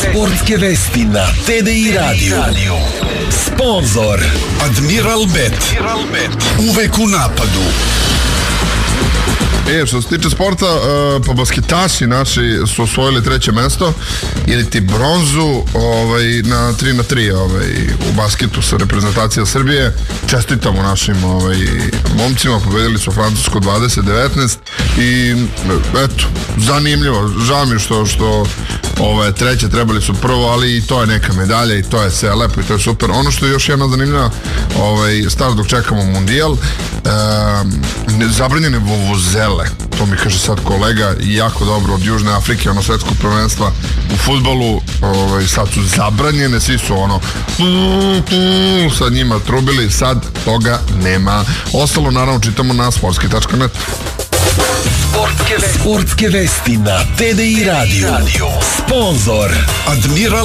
Sportske vesti na TDI Radio. Sponzor Admiral Bet. Uvek u napadu. Što se tiče sporta, pa basketaši naši su osvojili 3. mesto ili ti bronzu na 3x3 u basketu sa reprezentacija Srbije. Čestitamo našim momcima, pobedili su Francusku 20-19 i eto, zanimljivo. Žao mi što treće, trebali su prvo, ali i to je neka medalja i to je sve lepo i to je super. Ono što je još jedna zanimljiva stvar dok čekamo mundijal, zabranjene vuvuzele, to mi kaže sad kolega, jako dobro, od Južne Afrike, svetsko prvenstva u fudbalu, sad su zabranjene, svi su sad njima trubili, sad toga nema. Ostalo naravno čitamo na sportski.net. Sportske vesti na TDI Radio. Sponzor Admiral